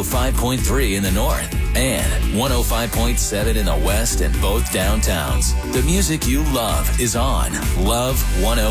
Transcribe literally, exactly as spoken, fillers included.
oh five point three in the north and one oh five point seven in the west and both downtowns. The music you love is on Love one oh